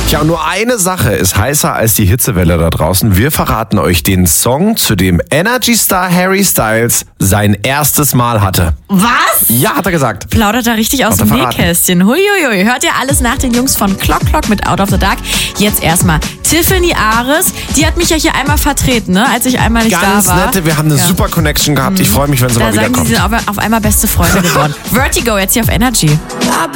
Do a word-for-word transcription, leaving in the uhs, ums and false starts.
Ja, und nur eine Sache ist heißer als die Hitzewelle da draußen. Wir verraten euch den Song, zu dem Energy-Star Harry Styles sein erstes Mal hatte. Was? Ja, hat er gesagt. Plaudert da richtig aus dem Nähkästchen. Huiuiui. Hört ihr alles nach den Jungs von Clock Clock mit Out of the Dark. Jetzt erstmal Tiffany Ares. Die hat mich ja hier einmal vertreten, ne, als ich einmal nicht Ganz da war. nette, wir haben eine Ja. super Connection gehabt. Ich freue mich, wenn sie Da mal sagen wiederkommt. die, sie sind auf, auf einmal beste Freunde geworden. Vertigo jetzt hier auf Energy.